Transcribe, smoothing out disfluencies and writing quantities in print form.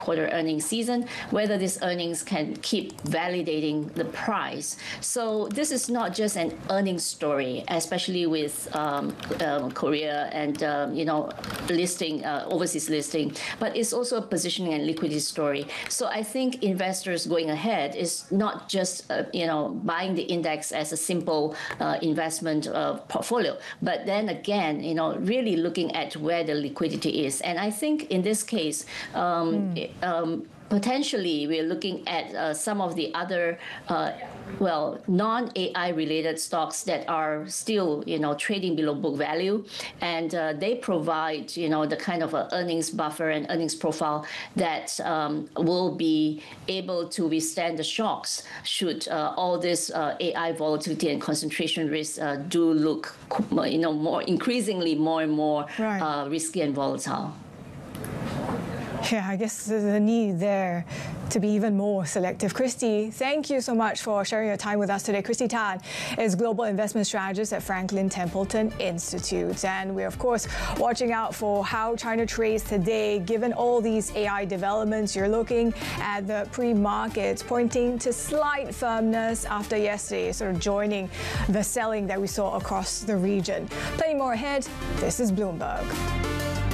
quarter earnings season, whether these earnings can keep validating the price. So this is not just an earnings story, especially with Korea and listing, overseas listing, but it's also a positioning and liquidity story. So I think investors going ahead is not just buying the index as a simple investment portfolio, but then again, really looking at where the liquidity is. And I think in this case, potentially, we're looking at some of the other, non-AI related stocks that are still, trading below book value, and they provide, the kind of earnings buffer and earnings profile that will be able to withstand the shocks should all this AI volatility and concentration risk do look, more increasingly more and more risky and volatile. Yeah, I guess there's a need there to be even more selective. Christy, thank you so much for sharing your time with us today. Christy Tan is Global Investment Strategist at Franklin Templeton Institute. And we're, of course, watching out for how China trades today. Given all these AI developments, you're looking at the pre-markets pointing to slight firmness after yesterday, sort of joining the selling that we saw across the region. Plenty more ahead. This is Bloomberg.